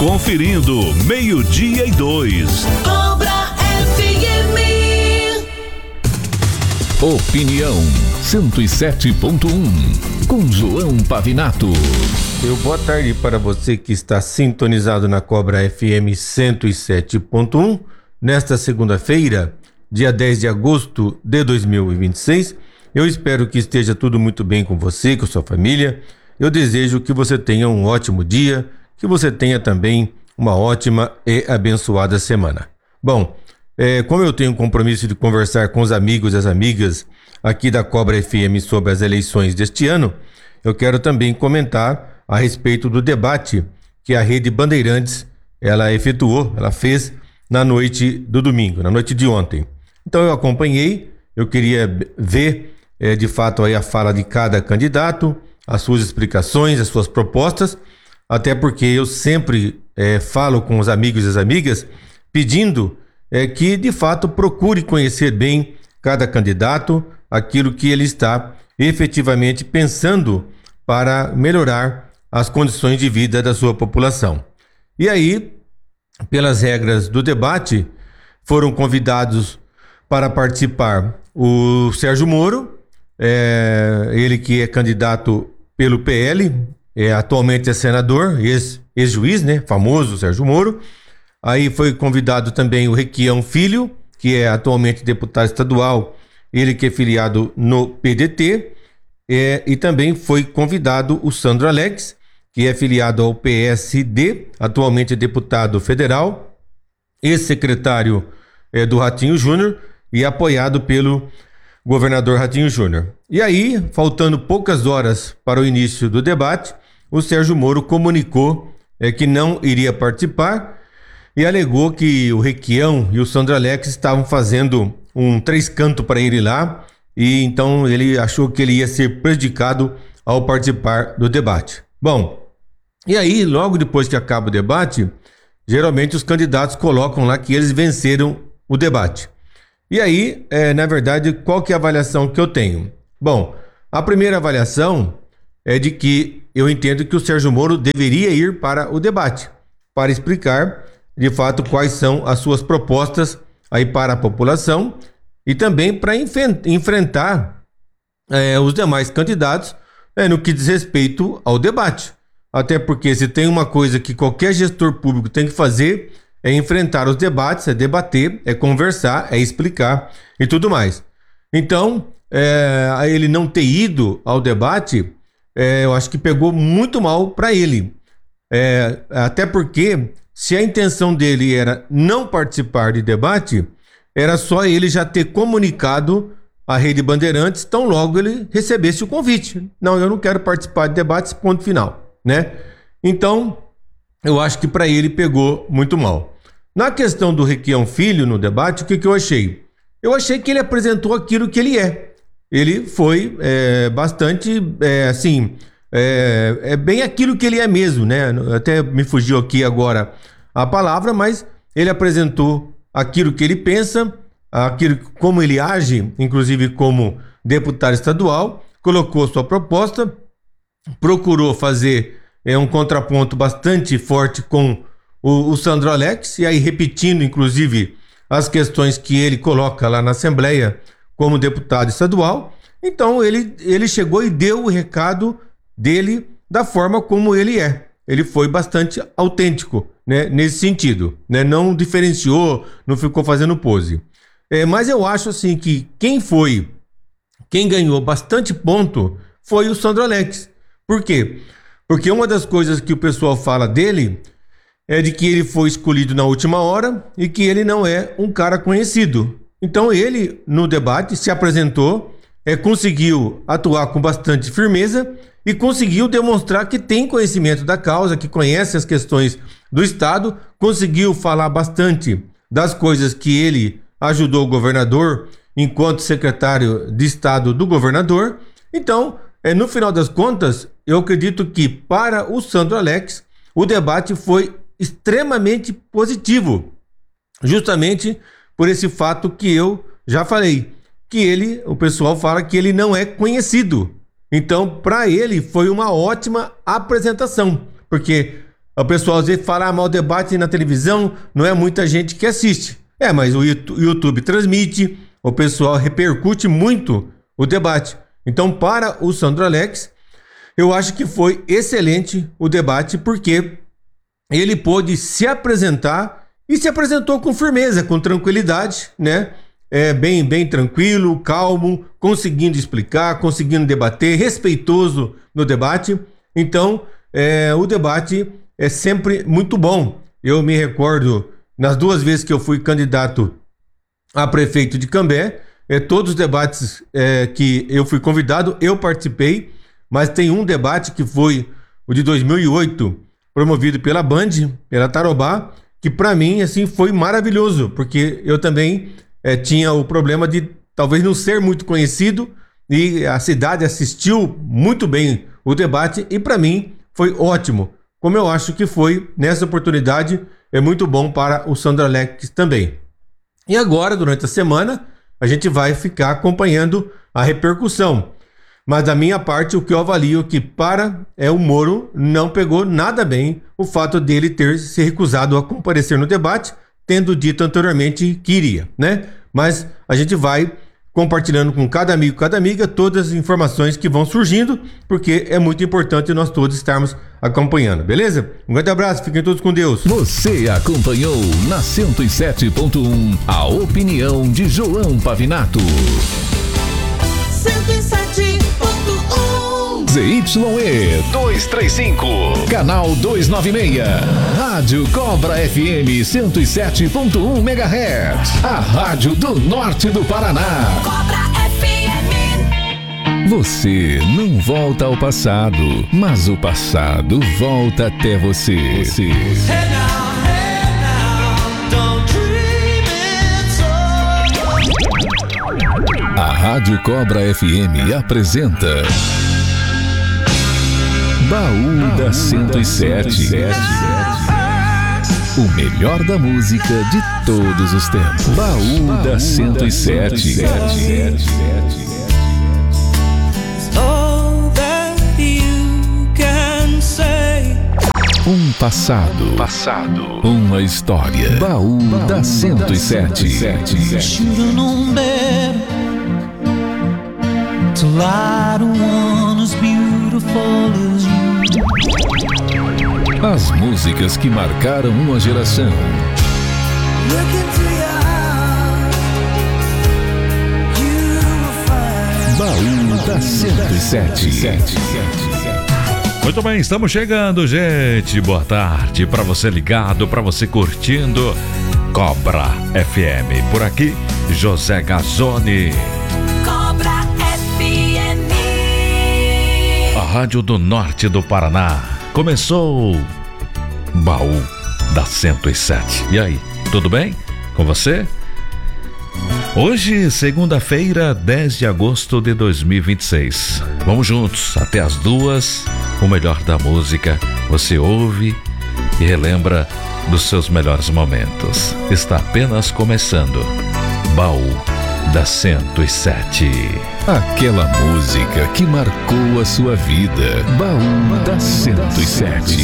conferindo meio-dia e 2. Cobra FM. Opinião 107.1 com João Pavinato. Boa tarde para você que está sintonizado na Cobra FM 107.1 nesta segunda-feira, dia 10 de agosto de 2026. Eu espero que esteja tudo muito bem com você, com sua família. Eu desejo que você tenha um ótimo dia, que você tenha também uma ótima e abençoada semana. Bom, como eu tenho um compromisso de conversar com os amigos e as amigas aqui da Cobra FM sobre as eleições deste ano, eu quero também comentar a respeito do debate que a Rede Bandeirantes ela fez na noite do domingo, na noite de ontem. Então eu acompanhei, eu queria ver de fato aí a fala de cada candidato, as suas explicações, as suas propostas, até porque eu sempre falo com os amigos e as amigas pedindo que de fato procure conhecer bem cada candidato, aquilo que ele está efetivamente pensando para melhorar as condições de vida da sua população. E aí, pelas regras do debate, foram convidados para participar o Sérgio Moro, ele que é candidato pelo PL, atualmente é senador, ex-juiz, né? Famoso Sérgio Moro. Aí foi convidado também o Requião Filho, que é atualmente deputado estadual, ele que é filiado no PDT, e também foi convidado o Sandro Alex, que é filiado ao PSD, atualmente é deputado federal, ex-secretário do Ratinho Júnior e apoiado pelo governador Ratinho Júnior. E aí, faltando poucas horas para o início do debate, o Sérgio Moro comunicou que não iria participar e alegou que o Requião e o Sandro Alex estavam fazendo um três-canto para ele lá, e então ele achou que ele ia ser prejudicado ao participar do debate. Bom, e aí, logo depois que acaba o debate, geralmente os candidatos colocam lá que eles venceram o debate. E aí, na verdade, qual que é a avaliação que eu tenho? Bom, a primeira avaliação é de que eu entendo que o Sérgio Moro deveria ir para o debate, para explicar, de fato, quais são as suas propostas aí para a população e também para enfrentar os demais candidatos no que diz respeito ao debate. Até porque se tem uma coisa que qualquer gestor público tem que fazer é enfrentar os debates, é debater, é conversar, é explicar e tudo mais. Então, ele não ter ido ao debate, eu acho que pegou muito mal para ele. Até porque se a intenção dele era não participar de debate, era só ele já ter comunicado à Rede Bandeirantes, tão logo ele recebesse o convite. Não, eu não quero participar de debates, ponto final. Né? Então, eu acho que para ele pegou muito mal. Na questão do Requião Filho no debate, o que eu achei? Eu achei que ele apresentou aquilo que ele é. Ele foi bastante, bem aquilo que ele é mesmo, né? Até me fugiu aqui agora a palavra, mas ele apresentou aquilo que ele pensa, aquilo como ele age, inclusive como deputado estadual, colocou sua proposta, procurou fazer um contraponto bastante forte com o Sandro Alex, e aí repetindo inclusive as questões que ele coloca lá na Assembleia como deputado estadual. Então ele chegou e deu o recado dele da forma como ele é. Ele foi bastante autêntico, né, nesse sentido, né? Não diferenciou, não ficou fazendo pose. Mas eu acho assim que quem ganhou bastante ponto foi o Sandro Alex. Por quê? Porque uma das coisas que o pessoal fala dele é de que ele foi escolhido na última hora e que ele não é um cara conhecido. Então ele, no debate, se apresentou, conseguiu atuar com bastante firmeza e conseguiu demonstrar que tem conhecimento da causa, que conhece as questões do Estado, conseguiu falar bastante das coisas que ele ajudou o governador enquanto secretário de Estado do governador. Então, no final das contas, eu acredito que para o Sandro Alex, o debate foi extremamente positivo, justamente por esse fato que eu já falei, que o pessoal fala que ele não é conhecido. Então, para ele, foi uma ótima apresentação, porque o pessoal às vezes fala, mas o debate na televisão não é muita gente que assiste. Mas o YouTube transmite, o pessoal repercute muito o debate. Então, para o Sandro Alex, eu acho que foi excelente o debate, porque ele pôde se apresentar e se apresentou com firmeza, com tranquilidade, né? Bem tranquilo, calmo, conseguindo explicar, conseguindo debater, respeitoso no debate. Então, o debate é sempre muito bom. Eu me recordo, nas 2 vezes que eu fui candidato a prefeito de Cambé, todos os debates que eu fui convidado, eu participei, mas tem um debate que foi o de 2008, promovido pela Band, pela Tarobá, que para mim assim foi maravilhoso, porque eu também tinha o problema de talvez não ser muito conhecido, e a cidade assistiu muito bem o debate, e para mim foi ótimo, como eu acho que foi nessa oportunidade. É muito bom para o Sandro Alex também. E agora, durante a semana, a gente vai ficar acompanhando a repercussão. Mas da minha parte, o que eu avalio que o Moro não pegou nada bem o fato dele ter se recusado a comparecer no debate, tendo dito anteriormente que iria, né? Mas a gente vai compartilhando com cada amigo, cada amiga, todas as informações que vão surgindo, porque é muito importante nós todos estarmos acompanhando, beleza? Um grande abraço, fiquem todos com Deus. Você acompanhou na 107.1 a opinião de João Pavinato. 107.1 ZYE 235, canal 296, Rádio Cobra FM 107.1 MHz, a rádio do norte do Paraná. Cobra FM. Você não volta ao passado, mas o passado volta até você. A Rádio Cobra FM apresenta Baú da 107. O melhor da música de todos os tempos. Baú da 107. Um passado, uma história. Baú da 107. Should've known better to lie to one as beautiful as you. As músicas que marcaram uma geração. Look into your eyes, you will find. Baú da 107. Muito bem, estamos chegando, gente. Boa tarde para você ligado, para você curtindo Cobra FM. Por aqui, José Gazzoni. Cobra FM. A Rádio do Norte do Paraná. Começou Baú da 107. E aí, tudo bem com você? Hoje, segunda-feira, 10 de agosto de 2026. Vamos juntos até as 2. O melhor da música você ouve e relembra dos seus melhores momentos. Está apenas começando. Baú da 107. Aquela música que marcou a sua vida. Baú da 107.